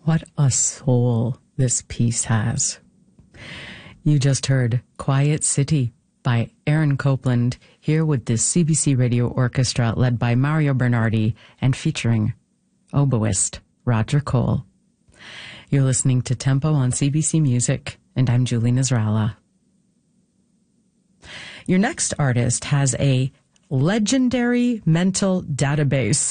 What a soul this piece has. You just heard Quiet City by Aaron Copland, here with the CBC Radio Orchestra led by Mario Bernardi and featuring oboist Roger Cole. You're listening to Tempo on CBC Music, and I'm Julie Nasrallah. Your next artist has a legendary mental database.